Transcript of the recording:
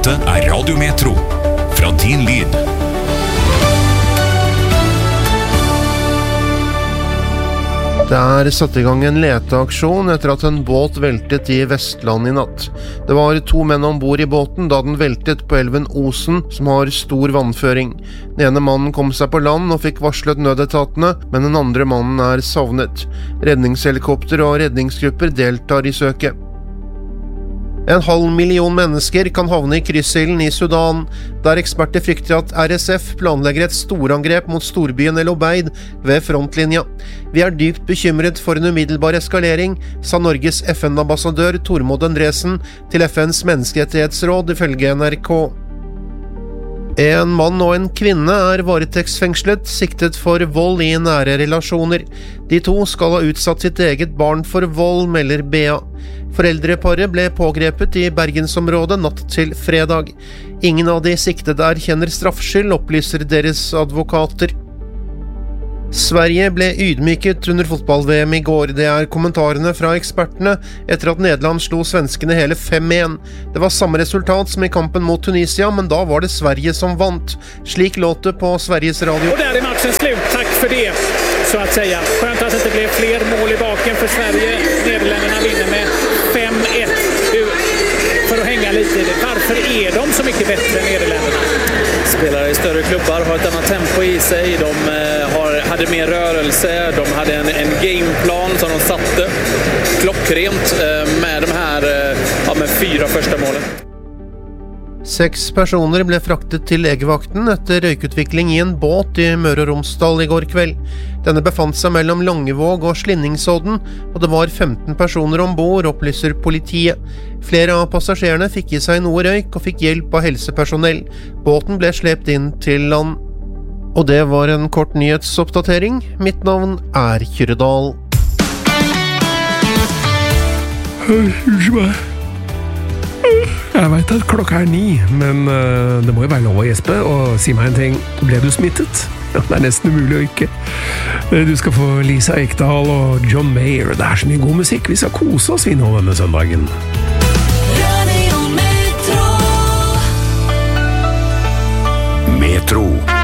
Dette Radio Metro, fra din lyd. Det satt i gang en leteaksjon etter at en båt veltet i Vestland i natt. Det var 2 menn ombord i båten da den veltet på elven Osen, som har stor vannføring. Den ene mannen kom seg på land og fikk varslet nødetatene, men den andre mannen savnet. Redningshelikopter og redningsgrupper deltar i søket. 500 000 mennesker kan havne i kryssilden i Sudan, der eksperter frykter at RSF planlegger et storangrep mot storbyen El Obeid ved frontlinja. Vi dypt bekymret for en umiddelbar eskalering, sa Norges FN-ambassadør Tormod Endresen til FNs menneskerettighetsråd ifølge NRK. En mann og en kvinne varetektsfengslet, siktet for vold i nære relasjoner. De 2 skal ha utsatt sitt eget barn for vold, melder BA. Foreldreparet ble pågrepet i Bergensområdet natt til fredag. Ingen av de siktede erkjenner straffskyld, opplyser deres advokater. Sverige ble ydmyket under fotball-VM i går. Det kommentarene fra ekspertene etter at Nederland slo svenskene hele 5-1. Det var samme resultat som i kampen mot Tunisia, men da var det Sverige som vant. Slik låt det på Sveriges Radio. Och där är matchen slut, tack för det, så att säga. Skönt att det inte blev fler mål i baken för Sverige. Nederländerna vinner med 5-1. För att hänga lite i det. Varför är de så mycket bättre än Nederländerna? Spelar i större klubbar, har ett annat tempo i sig. De hade mer rörelse, de hade en gameplan som de satte klockrent med de här med 4 första målen. 6 personer ble fraktet til legevakten etter røykutvikling i en båt i Møre og Romsdal i går kveld. Denne befant seg mellom Langevåg og Slinningsodden, og det var 15 personer ombord, opplyser politiet. Flere av passasjerene fikk i seg noe røyk og fikk hjelp av helsepersonell. Båten ble slept inn til land. Og det var en kort nyhetsoppdatering. Mitt navn Kyrredal. Unnskyld meg. Jeg vet at klokka 9, men det må jo være lov å gjespe, og si meg en ting. Ble du smittet? Ja, det nesten umulig å ikke. Du skal få Lisa Ekdahl og John Mayer. Det så mye god musikk. Vi skal kose oss nå denne søndagen. Metro.